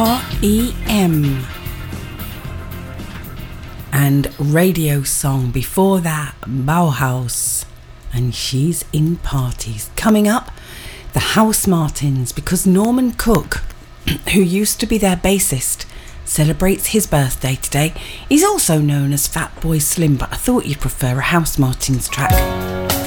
R.E.M. and Radio Song. Before that, Bauhaus and She's in Parties. Coming up, the Housemartins, because Norman Cook, who used to be their bassist, celebrates his birthday today. He's also known as Fatboy Slim, but I thought you'd prefer a Housemartins track.